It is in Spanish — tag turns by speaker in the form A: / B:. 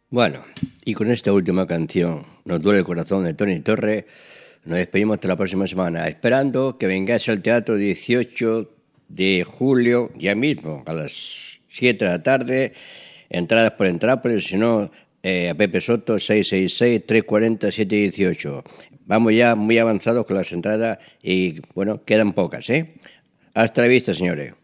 A: Bueno, y con esta última canción, Nos duele el corazón, de Tony Torres, nos despedimos hasta la próxima semana, esperando que vengáis al teatro 18 de julio, ya mismo, a las 7 de la tarde, entradas por Entrápolis, si no, a Pepe Soto, 666-340-718. Vamos ya muy avanzados con las entradas y, bueno, quedan pocas, ¿eh? Hasta la vista, señores.